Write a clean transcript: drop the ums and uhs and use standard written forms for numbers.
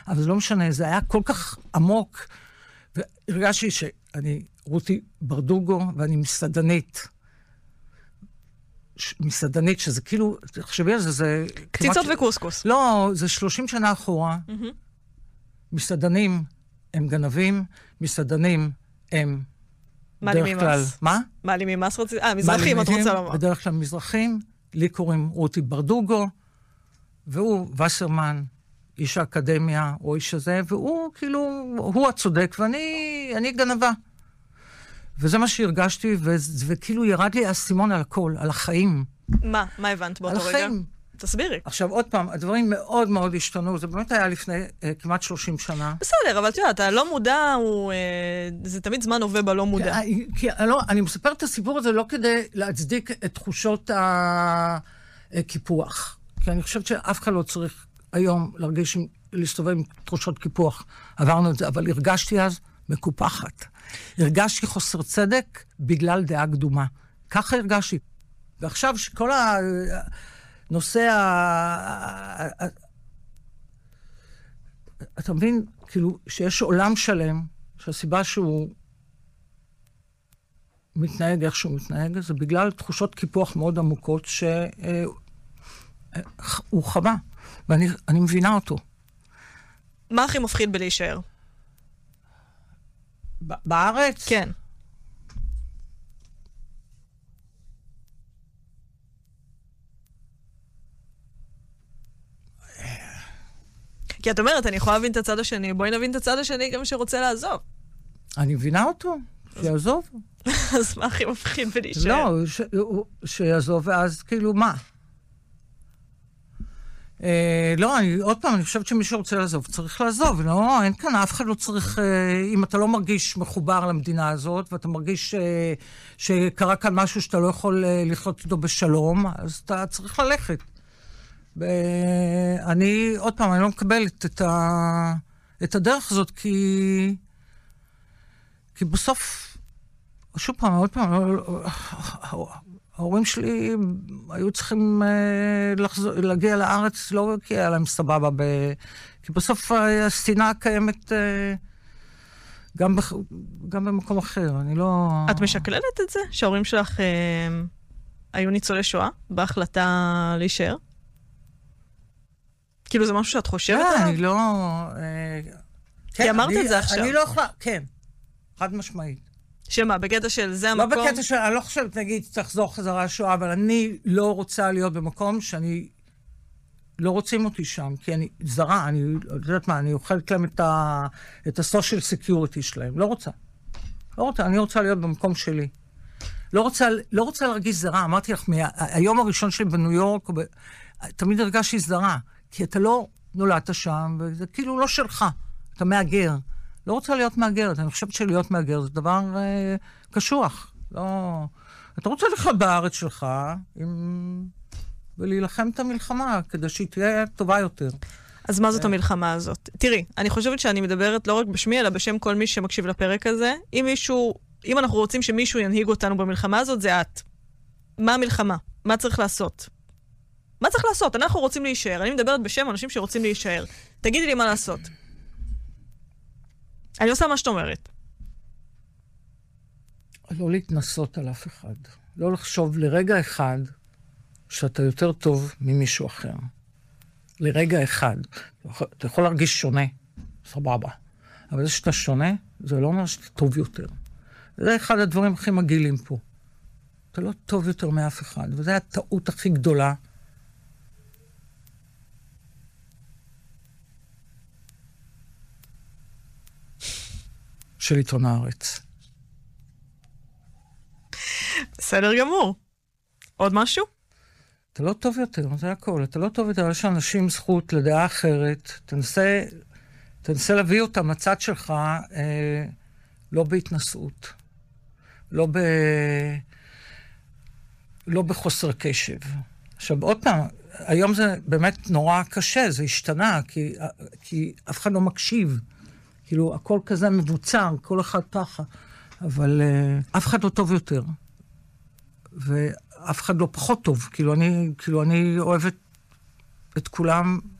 אבל זה לא משנה, זה היה כל כך עמוק, והרגשתי שאני רותי ברדוגו, ואני מסעדנית. מסעדנית, שזה כאילו, תחשבי על זה, זה... קציצות וקוסקוס. לא, זה 30 שנה אחורה. מסעדנים הם גנבים, מסעדנים הם דרך כלל... מה? מעלים ממס רוצים? מזרחים, את רוצה לומר. בדרך כלל מזרחים, לי קוראים רותי ברדוגו, והוא וסרמן, איש האקדמיה, או איש הזה, והוא כאילו, הוא הצודק, ואני גנבה. וזה מה שהרגשתי, וכאילו ירד לי הסימון על הכל, על החיים. מה הבנת באותו רגע? על החיים. תסבירי. עכשיו, עוד פעם, הדברים מאוד מאוד השתנו, זה באמת היה לפני כמעט 30 שנה. בסדר, אבל תראה, אתה לא מודע, זה תמיד זמן הווה בלא מודע. אני מספר את הסיפור הזה לא כדי להצדיק את תחושות הקיפוח. כי אני חושבת שאף אחד לא צריך היום להסתובב עם תחושות קיפוח. עברנו את זה, אבל הרגשתי אז מקופחת. הרגשתי חוסר צדק בגלל דעה קדומה. ככה הרגשתי. ועכשיו שכל הנושא אתה מבין, כאילו, שיש עולם שלם, שהסיבה שהוא מתנהג איך שהוא מתנהג, זה בגלל תחושות קיפוח מאוד עמוקות שהוא חווה, ואני מבינה אותו. מה הכי מפחיד בלהישאר? בארץ? כן. כי את אומרת, אני יכולה להבין את הצד השני, בואי נבין את הצד השני גם שרוצה לעזוב. אני מבינה אותו, שיעזוב. אז מה הכי מפחיד בלהישאר? לא, שיעזוב, ואז כאילו מה? לא, עוד פעם, אני חושבת שמי שרוצה לעזוב, צריך לעזוב. לא, אין כאן, אף אחד לא צריך, אם אתה לא מרגיש מחובר למדינה הזאת, ואתה מרגיש שקרה כאן משהו שאתה לא יכול לחיות איתו בשלום, אז אתה צריך ללכת. אני, עוד פעם, אני לא מקבלת את הדרך הזאת, כי בסוף, שוב פעם, עוד פעם, ההורים שלי היו צריכים להגיע לארץ, לא כי היה להם סבבה, כי בסוף הסתינה קיימת גם במקום אחר, אני לא... את משקללת את זה? שההורים שלך היו ניצולי שואה בהחלטה להישאר? כאילו זה משהו שאת חושבת עליו? אני לא... כי אמרת את זה עכשיו. אני לא יכולה, כן, חד משמעית. שמה, בקטע של זה המקום? לא בקטע של, אני לא חושבת, נגיד, תחזור חזרה השואה, אבל אני לא רוצה להיות במקום שאני לא רוצים אותי שם, כי אני זרה, אני יודעת מה, אני אוכלת להם את ה-social security שלהם. לא רוצה. לא רוצה, אני רוצה להיות במקום שלי. לא רוצה להרגיש זרה. אמרתי לך, היום הראשון שלי בניו יורק, תמיד הרגשתי זרה, כי אתה לא נולדת שם, וזה כאילו לא שלך. אתה מאגר. לא רוצה להיות מאגרת. אני חושבת שלהיות מאגר זה דבר קשוח. לא... אתה רוצה לחיות בארץ שלך ולהילחם את המלחמה, כדי שהיא תהיה טובה יותר. אז מה זאת המלחמה הזאת? תראי, אני חושבת שאני מדברת לא רק בשמי, אלא בשם כל מי שמקשיב לפרק הזה. אם אנחנו רוצים שמישהו ינהיג אותנו במלחמה הזאת, זה את. מה המלחמה? מה צריך לעשות? מה צריך לעשות? אנחנו רוצים להישאר. אני מדברת בשם אנשים שרוצים להישאר. תגידי לי מה לעשות. אני עושה מה שאת אומרת. לא להתנסות על אף אחד. לא לחשוב לרגע אחד שאתה יותר טוב ממישהו אחר. לרגע אחד. אתה יכול להרגיש שונה, סבבה. אבל זה שאתה שונה, זה לא אומר שאתה טוב יותר. זה אחד הדברים הכי מגעילים פה. אתה לא טוב יותר מאף אחד, וזו הטעות הכי גדולה. של עיתון הארץ. בסדר גמור. עוד משהו? אתה לא טוב יותר, זה הכל. אתה לא טוב יותר, יש לאנשים זכות לדעה אחרת. תנסה להביא אותם לצד שלך, לא בהתנסות. לא בחוסר קשב. עכשיו, עוד פעם, היום זה באמת נורא קשה, זה השתנה, כי אף אחד לא מקשיב. כאילו, הכל כזה מבוצר, כל אחד ככה. אבל אף אחד לא טוב יותר. ואף אחד לא פחות טוב. כאילו, אני אוהבת את כולם